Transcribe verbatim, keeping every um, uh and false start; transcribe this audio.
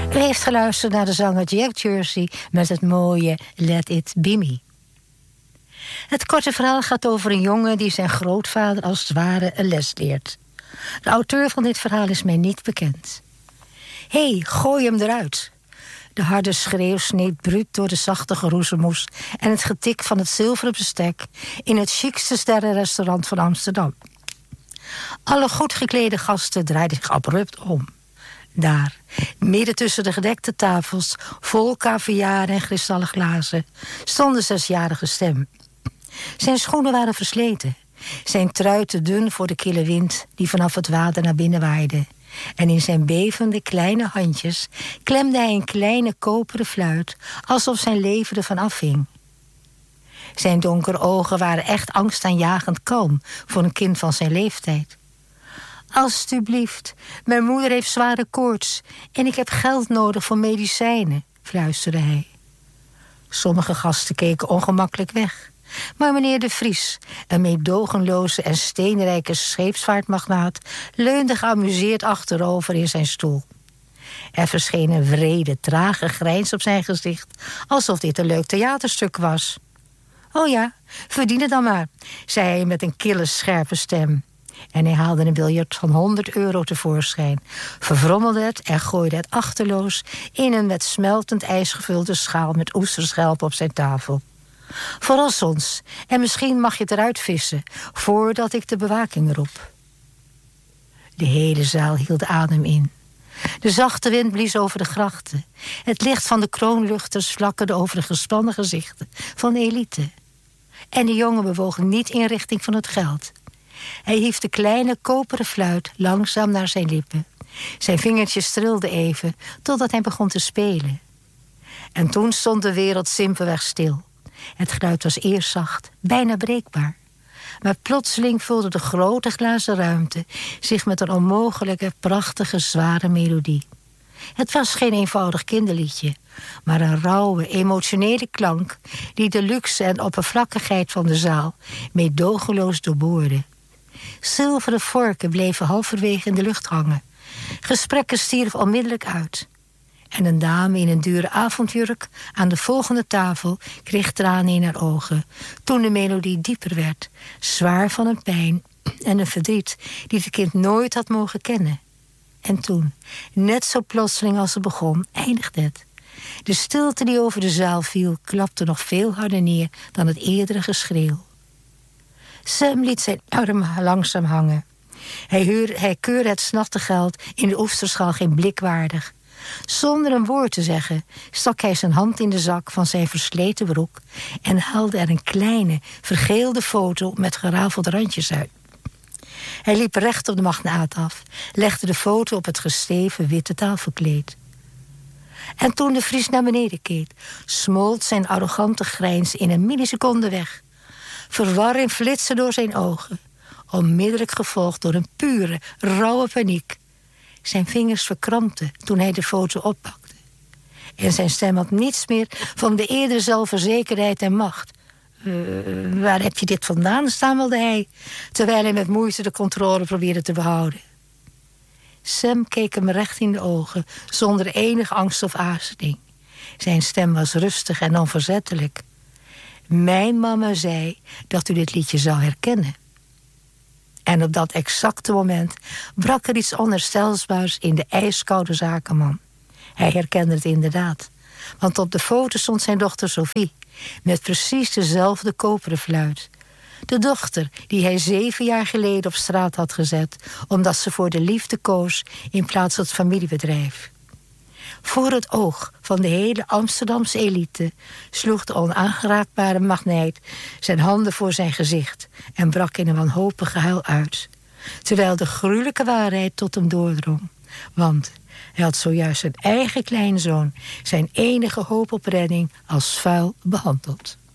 U heeft geluisterd naar de zanger Jack Jersey met het mooie Let It Be Me. Het korte verhaal gaat over een jongen die zijn grootvader als het ware een les leert. De auteur van dit verhaal is mij niet bekend. Hé, hey, gooi hem eruit. De harde schreeuw sneed bruut door de zachte geroezemoes en het getik van het zilveren bestek in het chicste sterrenrestaurant van Amsterdam. Alle goed geklede gasten draaiden zich abrupt om. Daar, midden tussen de gedekte tafels, vol caviar en kristallen glazen, stond de zesjarige Stem. Zijn schoenen waren versleten, zijn trui te dun voor de kille wind die vanaf het water naar binnen waaide. En in zijn bevende kleine handjes klemde hij een kleine koperen fluit, alsof zijn leven ervan afhing. Zijn donkere ogen waren echt angstaanjagend kalm voor een kind van zijn leeftijd. Alsjeblieft, mijn moeder heeft zware koorts en ik heb geld nodig voor medicijnen, fluisterde hij. Sommige gasten keken ongemakkelijk weg. Maar meneer De Vries, een meedogenloze en steenrijke scheepsvaartmagnaat, leunde geamuseerd achterover in zijn stoel. Er verscheen een wrede, trage grijns op zijn gezicht, alsof dit een leuk theaterstuk was. Oh ja, verdien het dan maar, zei hij met een kille, scherpe stem. En hij haalde een biljart van honderd euro tevoorschijn, verfrommelde het en gooide het achterloos in een met smeltend ijs gevulde schaal met oesterschelp op zijn tafel. Verras ons, en misschien mag je het eruit vissen, voordat ik de bewaking roep. De hele zaal hield adem in. De zachte wind blies over de grachten. Het licht van de kroonluchters flakkerde over de gespannen gezichten van de elite. En de jongen bewoog niet in richting van het geld. Hij hief de kleine koperen fluit langzaam naar zijn lippen. Zijn vingertjes trilden even, totdat hij begon te spelen. En toen stond de wereld simpelweg stil. Het geluid was eerst zacht, bijna breekbaar. Maar plotseling vulde de grote glazen ruimte zich met een onmogelijke, prachtige, zware melodie. Het was geen eenvoudig kinderliedje, maar een rauwe, emotionele klank die de luxe en oppervlakkigheid van de zaal meedogenloos doorboorde. Zilveren vorken bleven halverwege in de lucht hangen. Gesprekken stierven onmiddellijk uit. En een dame in een dure avondjurk aan de volgende tafel kreeg tranen in haar ogen toen de melodie dieper werd, zwaar van een pijn en een verdriet die het kind nooit had mogen kennen. En toen, net zo plotseling als het begon, eindigde het. De stilte die over de zaal viel klapte nog veel harder neer dan het eerdere geschreeuw. Sam liet zijn arm langzaam hangen. Hij, huurde, hij keurde het snachtegeld in de oesterschaal geen blik waardig. Zonder een woord te zeggen stak hij zijn hand in de zak van zijn versleten broek en haalde er een kleine, vergeelde foto met gerafelde randjes uit. Hij liep recht op de magnaat af, legde de foto op het gesteven witte tafelkleed. En toen de Vries naar beneden keek, smolt zijn arrogante grijns in een milliseconde weg. Verwarring flitste door zijn ogen, onmiddellijk gevolgd door een pure, rauwe paniek. Zijn vingers verkrampten toen hij de foto oppakte. En zijn stem had niets meer van de eerdere zelfverzekerdheid en macht. Uh, waar heb je dit vandaan, stamelde hij, terwijl hij met moeite de controle probeerde te behouden. Sam keek hem recht in de ogen, zonder enige angst of aarzeling. Zijn stem was rustig en onverzettelijk. Mijn mama zei dat u dit liedje zou herkennen. En op dat exacte moment brak er iets onherstelbaars in de ijskoude zakenman. Hij herkende het inderdaad. Want op de foto stond zijn dochter Sophie, met precies dezelfde koperen fluit. De dochter die hij zeven jaar geleden op straat had gezet, omdat ze voor de liefde koos in plaats van het familiebedrijf. Voor het oog van de hele Amsterdamse elite sloeg de onaangeraakbare magneet zijn handen voor zijn gezicht en brak in een wanhopig gehuil uit, terwijl de gruwelijke waarheid tot hem doordrong. Want hij had zojuist zijn eigen kleinzoon, zijn enige hoop op redding, als vuil behandeld.